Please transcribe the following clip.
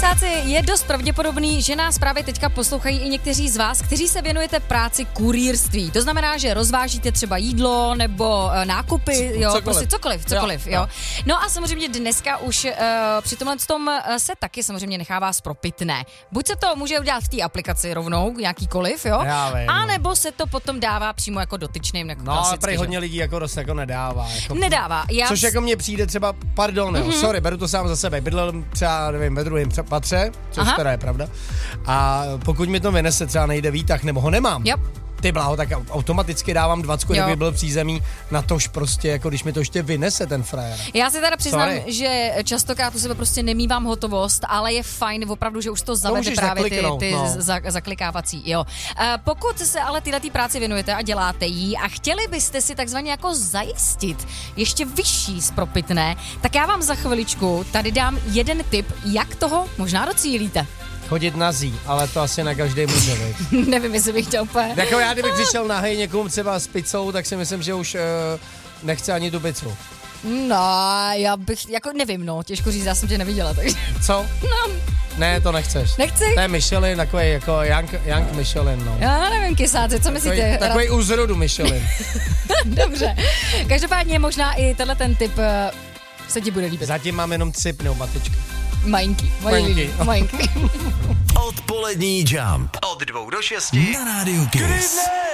Kysáci, je dost pravděpodobný, že nás právě teďka poslouchají i někteří z vás, kteří se věnujete práci kurýrství. To znamená, že rozvážíte třeba jídlo nebo nákupy, jo, prostě cokoliv, jo. No a samozřejmě dneska už při tomhle tom se taky samozřejmě nechává spropitné. Buď se to může udělat v té aplikaci rovnou, nějakýkoliv, jo, a nebo se to potom dává přímo jako dotyčným. Jako no ale prej hodně lidí jako dost jako nedává. Jako nedává. Což jako mně přijde třeba, sorry, beru to sám za sebe, bydlel třeba, nevím, ve druhém patře, což teda je pravda, a pokud mi to vynese, třeba nejde výtah, nebo ho nemám, ty bláho, tak automaticky dávám 20, kdyby byl přízemí, na tož prostě, jako když mi to ještě vynese ten frajer. Já si teda přiznám, že častokrát u sebe prostě nemívám hotovost, ale je fajn opravdu, že už to zavede právě ty zaklikávací, jo. Pokud se ale tyhle práci věnujete a děláte jí a chtěli byste si takzvaně jako zajistit ještě vyšší spropitné, tak já vám za chviličku tady dám jeden tip, jak toho možná docílíte. Chodit nazí, ale to asi na každý může být. Nevím, jestli bych chtěl úplně. Jako já, kdybych přišel nahej někomu třeba s pizzou, tak si myslím, že už nechce ani tu pizzu. No, já bych, jako nevím, těžko říct, já jsem tě neviděla, takže. Co? No. Ne, to nechceš. Nechci? To je Michelin, takový jako Young Michelin, no. Já nevím, Kysáci, co myslíte? Takový u zrodu Michelin. Dobře. Každopádně možná i tenhle ten typ se ti bude líbit. Zatím mám jenom 3 pneumatičky. Majinky. Odpolední Jump. Od 2 do 6 na rádiu Kiss.